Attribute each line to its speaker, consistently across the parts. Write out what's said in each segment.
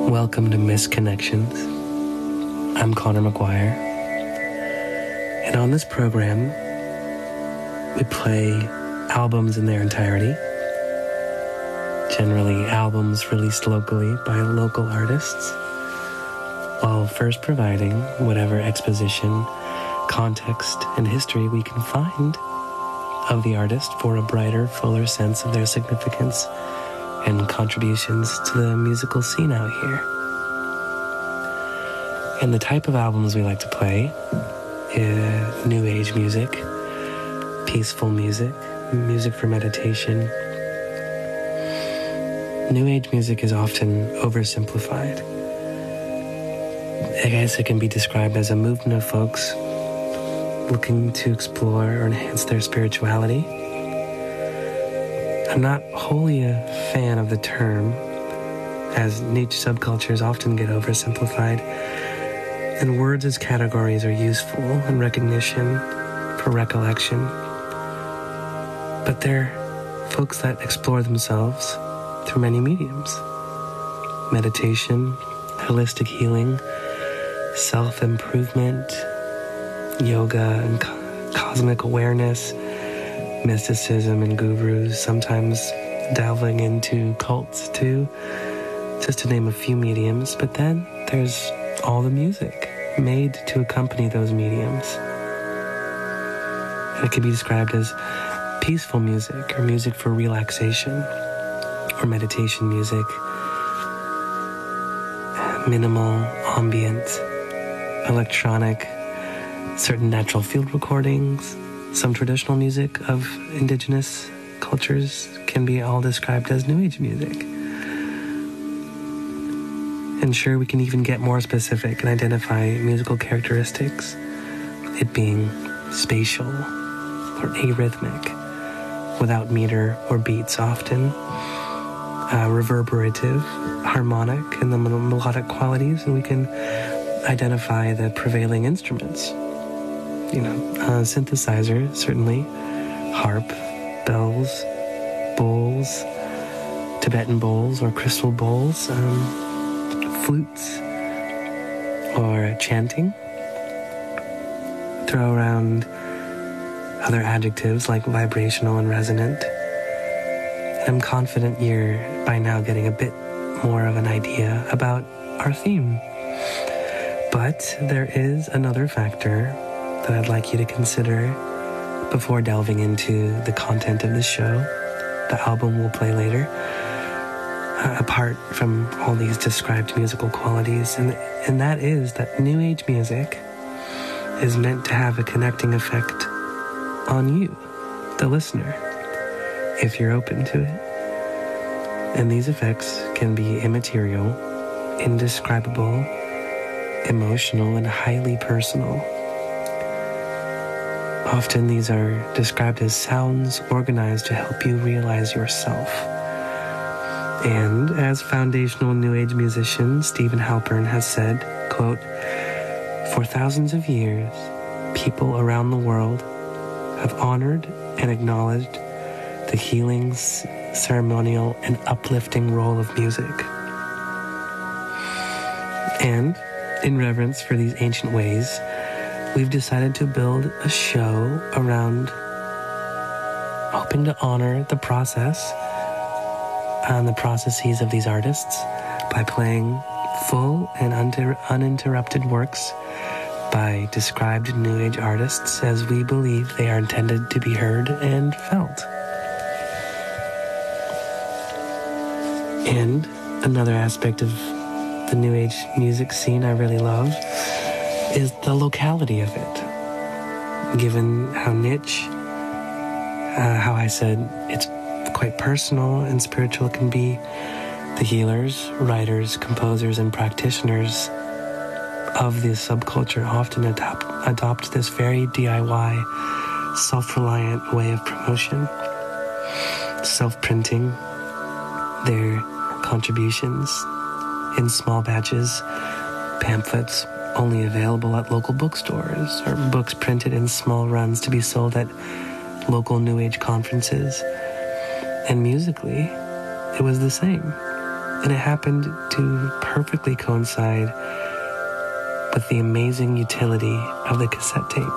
Speaker 1: Welcome to Misconnections. I'm Connor McGuire, and on this program, we play albums in their entirety, generally albums released locally by local artists, while first providing whatever exposition, context, and history we can find of the artist for a brighter, fuller sense of their significance and contributions to the musical scene out here. And the type of albums we like to play is new age music, peaceful music, music for meditation. New age music is often oversimplified. I guess it can be described as a movement of folks looking to explore or enhance their spirituality. I'm not wholly a fan of the term, as niche subcultures often get oversimplified, and words as categories are useful in recognition for recollection. But they're folks that explore themselves through many mediums: meditation, holistic healing, self-improvement, yoga and cosmic awareness, mysticism and gurus, sometimes delving into cults too, just to name a few mediums. But then there's all the music made to accompany those mediums. And it can be described as peaceful music or music for relaxation or meditation music, minimal, ambient, electronic, certain natural field recordings, some traditional music of indigenous cultures can be all described as new age music. And sure, we can even get more specific and identify musical characteristics, it being spatial or arrhythmic, without meter or beats often, reverberative, harmonic, and the melodic qualities, and we can identify the prevailing instruments. Synthesizer, certainly, harp, bells, bowls, Tibetan bowls or crystal bowls, flutes, or chanting. Throw around other adjectives like vibrational and resonant. And I'm confident you're by now getting a bit more of an idea about our theme. But there is another factor that I'd like you to consider before delving into the content of the show, the album we'll play later, apart from all these described musical qualities, and that is that new age music is meant to have a connecting effect on you, the listener, if you're open to it. And these effects can be immaterial, indescribable, emotional, and highly personal. Often these are described as sounds organized to help you realize yourself. And as foundational New Age musician Stephen Halpern has said, quote, "For thousands of years, people around the world have honored and acknowledged the healing, ceremonial, and uplifting role of music. And in reverence for these ancient ways, we've decided to build a show around hoping to honor the process and the processes of these artists by playing full and uninterrupted works by described New Age artists as we believe they are intended to be heard and felt." And another aspect of the New Age music scene I really love is the locality of it. Given how niche, how I said it's quite personal and spiritual it can be, the healers, writers, composers, and practitioners of this subculture often adopt this very DIY, self-reliant way of promotion, self-printing their contributions in small batches, pamphlets only available at local bookstores, or books printed in small runs to be sold at local New Age conferences. And musically, it was the same. And it happened to perfectly coincide with the amazing utility of the cassette tape.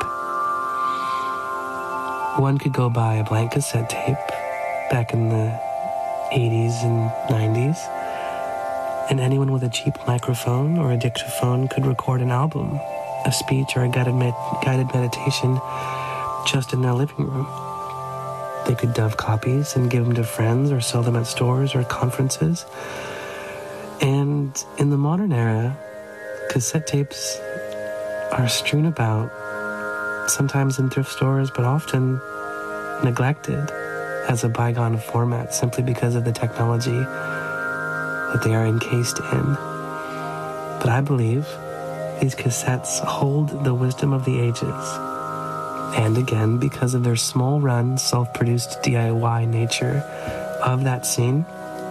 Speaker 1: One could go buy a blank cassette tape back in the 80s and 90s, and anyone with a cheap microphone or a dictaphone could record an album, a speech, or a guided meditation just in their living room. They could dove copies and give them to friends or sell them at stores or conferences. And in the modern era, cassette tapes are strewn about, sometimes in thrift stores, but often neglected as a bygone format simply because of the technology that they are encased in. But I believe these cassettes hold the wisdom of the ages. And again, because of their small run, self-produced DIY nature of that scene,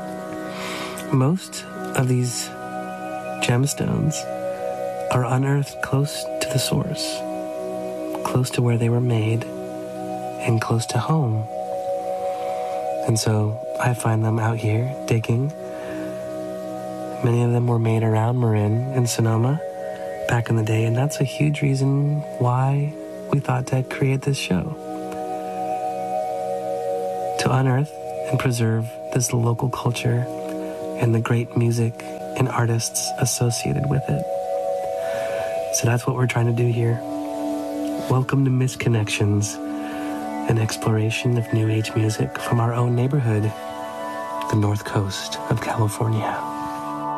Speaker 1: most of these gemstones are unearthed close to the source, close to where they were made, and close to home. And so I find them out here digging. Many of them were made around Marin in Sonoma back in the day, and that's a huge reason why we thought to create this show, to unearth and preserve this local culture and the great music and artists associated with it. So that's what we're trying to do here. Welcome to Misconnections, an exploration of new age music from our own neighborhood, the North Coast of California.